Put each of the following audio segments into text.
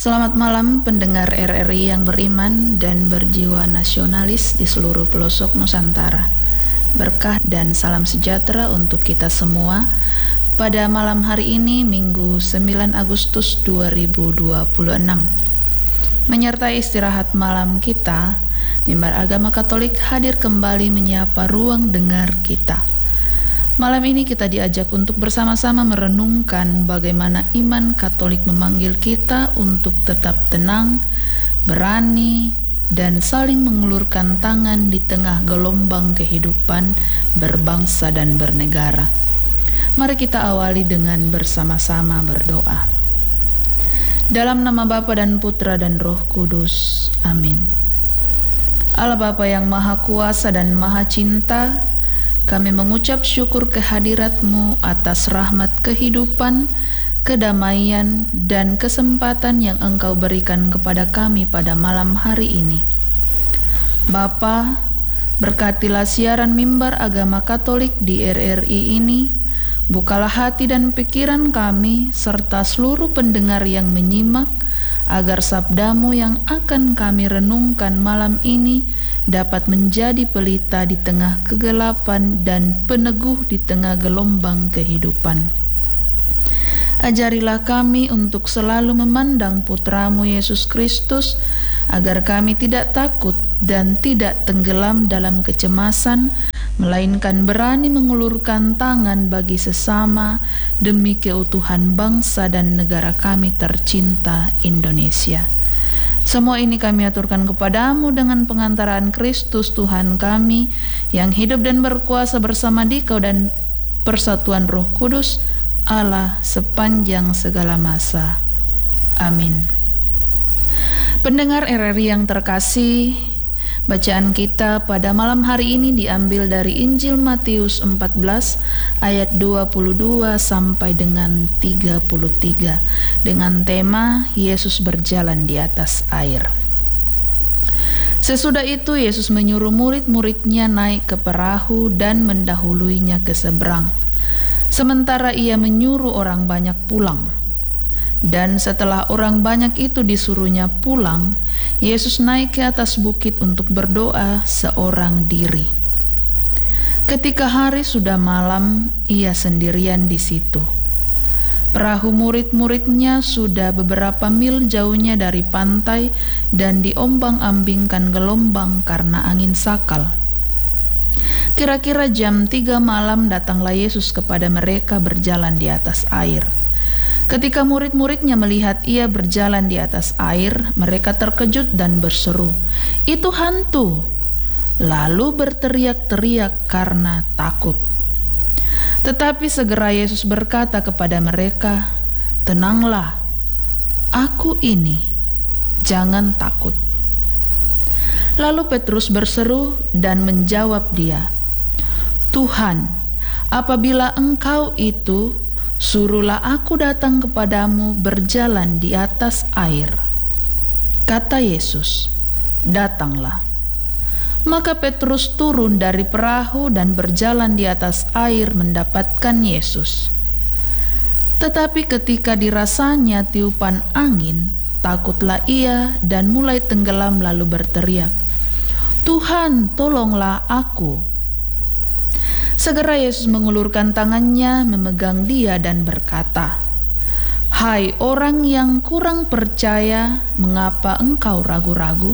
Selamat malam pendengar RRI yang beriman dan berjiwa nasionalis di seluruh pelosok Nusantara. Berkah dan salam sejahtera untuk kita semua pada malam hari ini, Minggu 9 Agustus 2026. Menyertai istirahat malam kita, Mimbar Agama Katolik hadir kembali menyapa ruang dengar kita. Malam ini kita diajak untuk bersama-sama merenungkan bagaimana iman Katolik memanggil kita untuk tetap tenang, berani, dan saling mengulurkan tangan di tengah gelombang kehidupan berbangsa dan bernegara. Mari kita awali dengan bersama-sama berdoa. Dalam nama Bapa dan Putra dan Roh Kudus. Amin. Allah Bapa yang Maha Kuasa dan Maha Cinta, kami mengucap syukur kehadirat-Mu atas rahmat kehidupan, kedamaian, dan kesempatan yang Engkau berikan kepada kami pada malam hari ini. Bapa, berkatilah siaran Mimbar Agama Katolik di RRI ini, bukalah hati dan pikiran kami serta seluruh pendengar yang menyimak, agar sabda-Mu yang akan kami renungkan malam ini dapat menjadi pelita di tengah kegelapan dan peneguh di tengah gelombang kehidupan. Ajarilah kami untuk selalu memandang Putra-Mu Yesus Kristus, agar kami tidak takut dan tidak tenggelam dalam kecemasan, melainkan berani mengulurkan tangan bagi sesama demi keutuhan bangsa dan negara kami tercinta Indonesia. Semua ini kami aturkan kepadamu dengan pengantaran Kristus Tuhan kami, yang hidup dan berkuasa bersama Dikau dan persatuan Roh Kudus, Allah sepanjang segala masa. Amin. Pendengar RRI yang terkasih, bacaan kita pada malam hari ini diambil dari Injil Matius 14 ayat 22 sampai dengan 33 dengan tema Yesus berjalan di atas air. Sesudah itu Yesus menyuruh murid-muridnya naik ke perahu dan mendahuluinya ke seberang, sementara ia menyuruh orang banyak pulang. Dan setelah orang banyak itu disuruhnya pulang, Yesus naik ke atas bukit untuk berdoa seorang diri. Ketika hari sudah malam, ia sendirian di situ. Perahu murid-muridnya sudah beberapa mil jauhnya dari pantai dan diombang-ambingkan gelombang karena angin sakal. Kira-kira jam 3 malam datanglah Yesus kepada mereka berjalan di atas air. Ketika murid-muridnya melihat ia berjalan di atas air, mereka terkejut dan berseru, "Itu hantu!" Lalu berteriak-teriak karena takut. Tetapi segera Yesus berkata kepada mereka, "Tenanglah, aku ini, jangan takut." Lalu Petrus berseru dan menjawab dia, "Tuhan, apabila Engkau itu, suruhlah aku datang kepadamu berjalan di atas air." Kata Yesus, "Datanglah." Maka Petrus turun dari perahu dan berjalan di atas air mendapatkan Yesus. Tetapi ketika dirasanya tiupan angin, takutlah ia dan mulai tenggelam lalu berteriak, "Tuhan, tolonglah aku." Segera Yesus mengulurkan tangannya, memegang dia dan berkata, "Hai orang yang kurang percaya, mengapa engkau ragu-ragu?"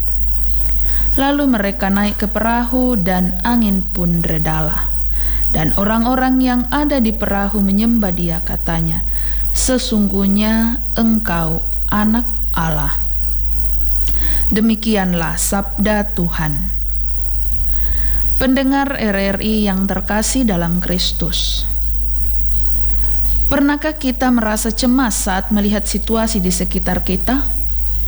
Lalu mereka naik ke perahu dan angin pun redalah. Dan orang-orang yang ada di perahu menyembah dia, katanya, "Sesungguhnya engkau Anak Allah." Demikianlah sabda Tuhan. Pendengar RRI yang terkasih dalam Kristus, pernahkah kita merasa cemas saat melihat situasi di sekitar kita?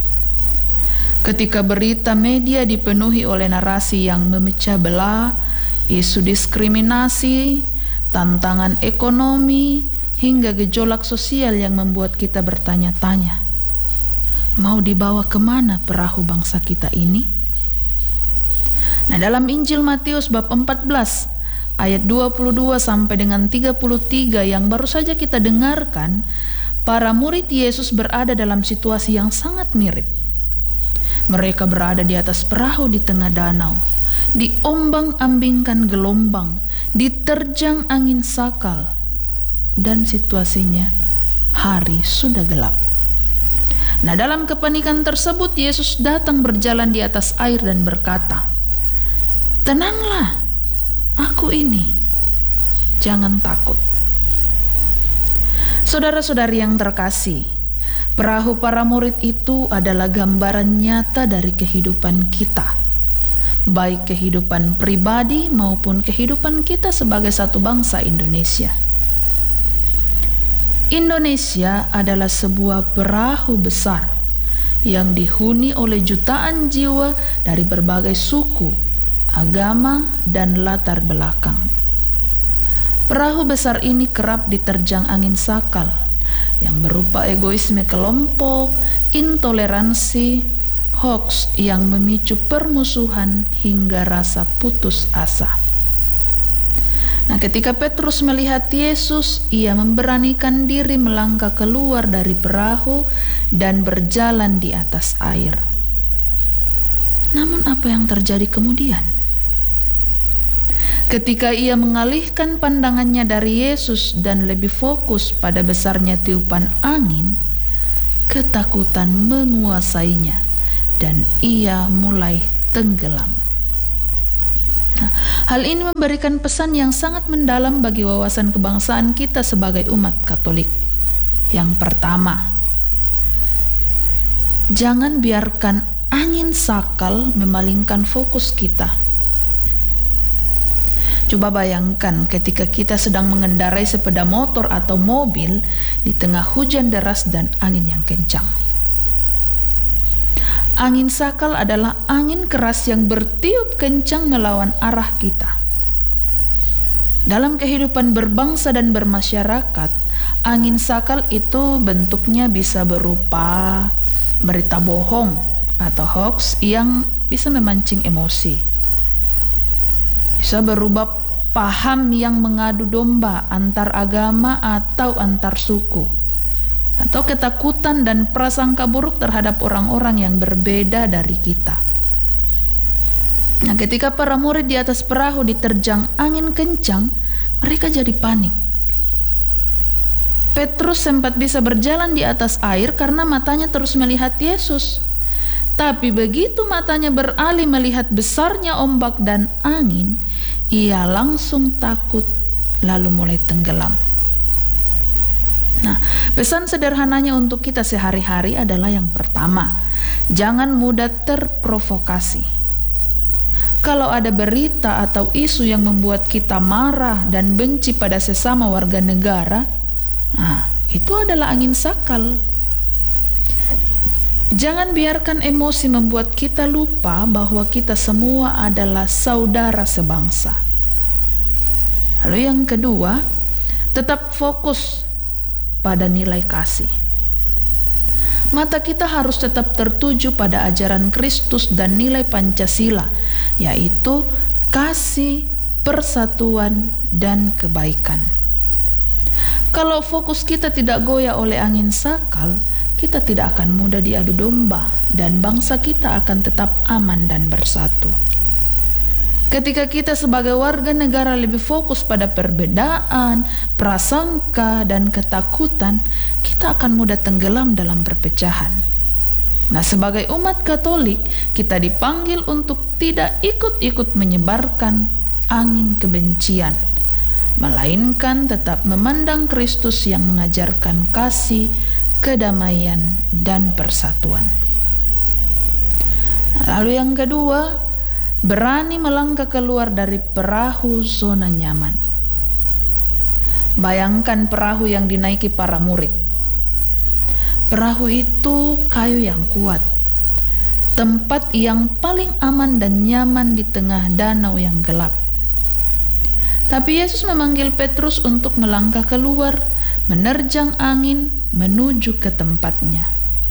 Ketika berita media dipenuhi oleh narasi yang memecah belah, isu diskriminasi, tantangan ekonomi, hingga gejolak sosial yang membuat kita bertanya-tanya, mau dibawa kemana perahu bangsa kita ini? Nah, dalam Injil Matius bab 14 ayat 22 sampai dengan 33 yang baru saja kita dengarkan, para murid Yesus berada dalam situasi yang sangat mirip. Mereka berada di atas perahu di tengah danau, diombang-ambingkan gelombang, diterjang angin sakal, dan situasinya hari sudah gelap. Nah, dalam kepanikan tersebut Yesus datang berjalan di atas air dan berkata, "Tenanglah, aku ini, jangan takut." Saudara-saudari yang terkasih, perahu para murid itu adalah gambaran nyata dari kehidupan kita, baik kehidupan pribadi maupun kehidupan kita sebagai satu bangsa Indonesia. Indonesia adalah sebuah perahu besar yang dihuni oleh jutaan jiwa dari berbagai suku, agama, dan latar belakang. Perahu besar ini kerap diterjang angin sakal yang berupa egoisme kelompok, intoleransi, hoaks yang memicu permusuhan hingga rasa putus asa. Nah, ketika Petrus melihat Yesus, ia memberanikan diri melangkah keluar dari perahu dan berjalan di atas air. Namun apa yang terjadi kemudian? Ketika ia mengalihkan pandangannya dari Yesus dan lebih fokus pada besarnya tiupan angin, ketakutan menguasainya dan ia mulai tenggelam. Nah, hal ini memberikan pesan yang sangat mendalam bagi wawasan kebangsaan kita sebagai umat Katolik. Yang pertama, jangan biarkan angin sakal memalingkan fokus kita. Coba bayangkan ketika kita sedang mengendarai sepeda motor atau mobil di tengah hujan deras dan angin yang kencang. Angin sakal adalah angin keras yang bertiup kencang melawan arah kita. Dalam kehidupan berbangsa dan bermasyarakat, angin sakal itu bentuknya bisa berupa berita bohong atau hoax yang bisa memancing emosi. Bisa berubah paham yang mengadu domba antar agama atau antar suku, atau ketakutan dan prasangka buruk terhadap orang-orang yang berbeda dari kita. Nah, ketika para murid di atas perahu diterjang angin kencang, mereka jadi panik. Petrus sempat bisa berjalan di atas air karena matanya terus melihat Yesus. Tapi begitu matanya beralih melihat besarnya ombak dan angin, ia langsung takut lalu mulai tenggelam. Nah, pesan sederhananya untuk kita sehari-hari adalah yang pertama, jangan mudah terprovokasi. Kalau ada berita atau isu yang membuat kita marah dan benci pada sesama warga negara, nah, itu adalah angin sakal. Jangan biarkan emosi membuat kita lupa bahwa kita semua adalah saudara sebangsa. Lalu yang kedua, tetap fokus pada nilai kasih. Mata kita harus tetap tertuju pada ajaran Kristus dan nilai Pancasila, yaitu kasih, persatuan, dan kebaikan. Kalau fokus kita tidak goyah oleh angin sakal, kita tidak akan mudah diadu domba dan bangsa kita akan tetap aman dan bersatu. Ketika kita sebagai warga negara lebih fokus pada perbedaan, prasangka, dan ketakutan, kita akan mudah tenggelam dalam perpecahan. Nah, sebagai umat Katolik, kita dipanggil untuk tidak ikut-ikut menyebarkan angin kebencian, melainkan tetap memandang Kristus yang mengajarkan kasih, kedamaian, dan persatuan. Lalu yang kedua, berani melangkah keluar dari perahu zona nyaman. Bayangkan perahu yang dinaiki para murid. Perahu itu kayu yang kuat, tempat yang paling aman dan nyaman di tengah danau yang gelap. Tapi Yesus memanggil Petrus untuk melangkah keluar, menerjang angin menuju ke tempatnya.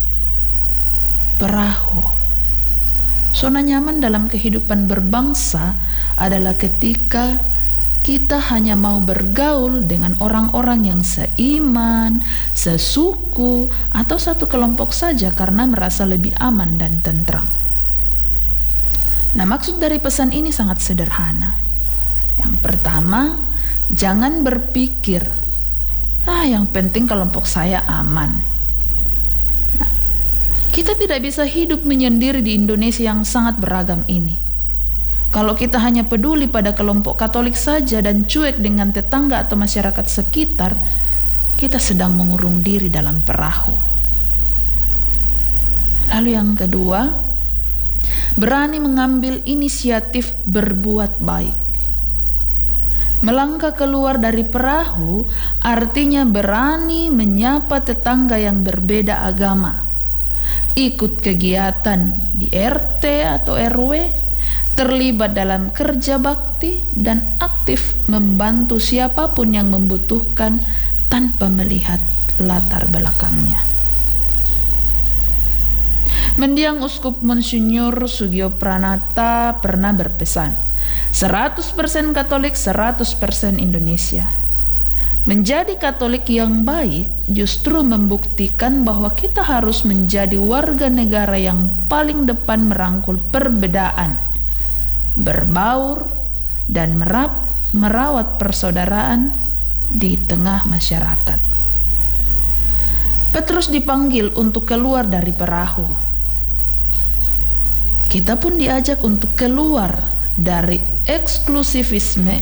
Perahu. Zona nyaman dalam kehidupan berbangsa adalah ketika kita hanya mau bergaul dengan orang-orang yang seiman, sesuku, atau satu kelompok saja karena merasa lebih aman dan tentram. Nah, maksud dari pesan ini sangat sederhana. Yang pertama, jangan berpikir, yang penting kelompok saya aman. Nah, kita tidak bisa hidup menyendiri di Indonesia yang sangat beragam ini. Kalau kita hanya peduli pada kelompok Katolik saja dan cuek dengan tetangga atau masyarakat sekitar, kita sedang mengurung diri dalam perahu. Lalu yang kedua, berani mengambil inisiatif berbuat baik. Melangkah keluar dari perahu artinya berani menyapa tetangga yang berbeda agama, ikut kegiatan di RT atau RW, terlibat dalam kerja bakti, dan aktif membantu siapapun yang membutuhkan tanpa melihat latar belakangnya. Mendiang Uskup Monsinyur Sugio Pranata pernah berpesan, 100% Katolik, 100% Indonesia. Menjadi Katolik yang baik justru membuktikan bahwa kita harus menjadi warga negara yang paling depan merangkul perbedaan, berbaur, dan merawat persaudaraan di tengah masyarakat. Petrus dipanggil untuk keluar dari perahu. Kita pun diajak untuk keluar dari eksklusivisme